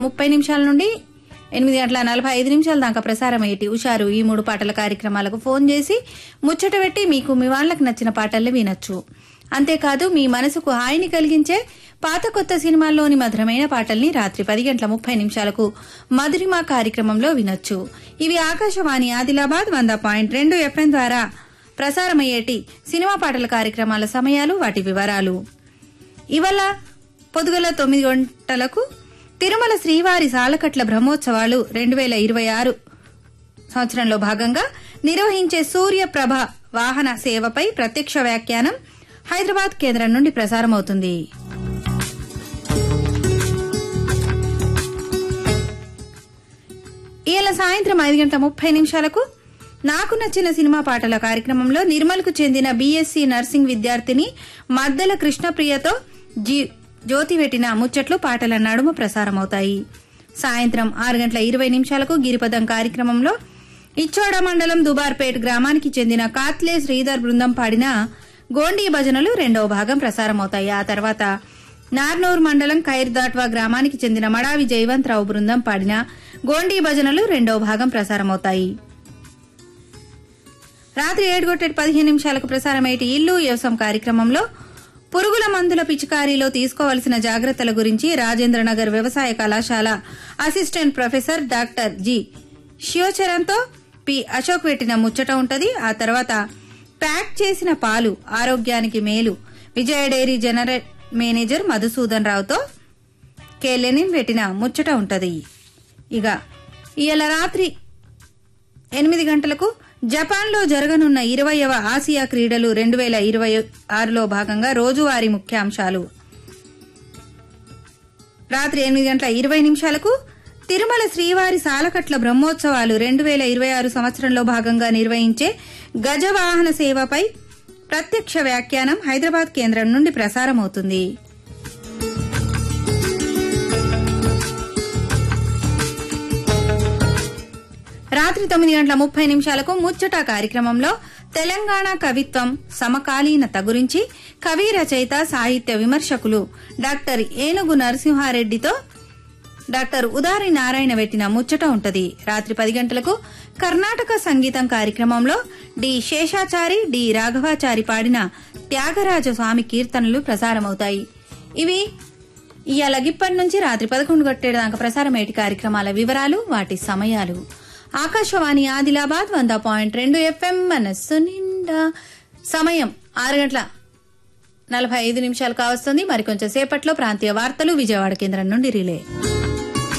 30 నుండి 8:45 దాకా ప్రసారమయ్యేటి ఉషారు ఈ 3 పాటల కార్యక్రమాలకు ఫోన్ చేసి ముచ్చట పెట్టి మీకు మీ వాళ్లకు నచ్చిన పాటల్ని వినొచ్చు. అంతేకాదు మీ మనసుకు హాయిని కలిగించే పాత కొత్త సినిమాల్లోని మధురమైన పాటల్ని రాత్రి 10:30 మధురిమ కార్యక్రమంలో వినొచ్చు. ఇవి ఆకాశవాణి ఆదిలాబాద్ 100.2 FM ద్వారా ప్రసారమయ్యేటి సినిమా పాటల కార్యక్రమాల సమయాలు, వాటి వివరాలు. ఇవాళ పొద్దుగల 9 గంటలకు తిరుమల శ్రీవారి సాలకట్ల బ్రహ్మోత్సవాలు 2026 సంవత్సరంలో భాగంగా నిర్వహించే సూర్యప్రభ వాహన సేవపై ప్రత్యక్ష వ్యాఖ్యానం హైదరాబాద్ కేంద్రం నుండి ప్రసారమవుతుంది. ఇవాళ సాయంత్రం 5:30 నాకు నచ్చిన సినిమా పాటల కార్యక్రమంలో నిర్మల్కు చెందిన బీఎస్సీ నర్సింగ్ విద్యార్థిని మద్దెల కృష్ణప్రియతో జ్యోతి పెట్టిన ముచ్చట్లు పాటల నడుమ ప్రసారమవుతాయి. సాయంత్రం 6:20 గిరిపదం కార్యక్రమంలో ఇచ్చోడ మండలం దుబార్పేట్ గ్రామానికి చెందిన కాత్లే శ్రీధర్ బృందం పాడిన గోండీ భజనలు 2వ భాగం ప్రసారమవుతాయి. ఆ తర్వాత నార్నూర్ మండలం ఖైర్దాట్వా గ్రామానికి చెందిన మడావి జయవంతరావు బృందం పాడిన గోండీ భజనలు 2వ భాగం ప్రసారమవుతాయి. రాత్రి 7:15 ప్రసారమయ్యే ఇల్లు వ్యవసాయం కార్యక్రమంలో పురుగుల మందుల పిచికారీలో తీసుకోవాల్సిన జాగ్రత్తల గురించి రాజేంద్రనగర్ వ్యవసాయ కళాశాల assistant professor doctor G శివచరణ్తో P Ashok పెట్టిన ముచ్చట ఉంటది. ఆ తర్వాత ప్యాక్ చేసిన పాలు ఆరోగ్యానికి మేలు విజయ dairy general manager Madhusudan రావుతో K Lenin పెట్టిన ముచ్చట ఉంటది. ఇక ఇవాళ రాత్రి 8 గంటలకు జపాన్లో జరగనున్న 20వ ఆసియా క్రీడలు 2026లో భాగంగా రోజువారీ ముఖ్యాంశాలు. రాత్రి 8:20 తిరుమల శ్రీవారి సాలకట్ల బ్రహ్మోత్సవాలు 2026 సంవత్సరంలో భాగంగా నిర్వహించే గజవాహన సేవపై ప్రత్యక్ష వ్యాఖ్యానం హైదరాబాద్ కేంద్రం నుండి ప్రసారమవుతుంది. రాత్రి 9:30 ముచ్చట కార్యక్రమంలో తెలంగాణ కవిత్వం సమకాలీనత గురించి కవి, రచయిత, సాహిత్య విమర్శకులు డాక్టర్ ఏనుగు నరసింహారెడ్డితో డాక్టర్ ఉదారి నారాయణ పెట్టిన ముచ్చట ఉంటది. రాత్రి 10 గంటలకు కర్ణాటక సంగీతం కార్యక్రమంలో డి శేషాచారి, డి రాఘవాచారి పాడిన త్యాగరాజ స్వామి కీర్తనలు ప్రసారమవుతాయి. ఇవి ఇవాళ గిప్పటి నుంచి రాత్రి 11 దాకా ప్రసారమయ్యే కార్యక్రమాల వివరాలు, వాటి సమయాలు. ఆకాశవాణి ఆదిలాబాద్ 100.2 FM మనస్సు నిండా. సమయం 6:45 కావస్తుంది. మరికొంచెం సేపట్లో ప్రాంతీయ వార్తలు విజయవాడ కేంద్రం నుండి రిలే.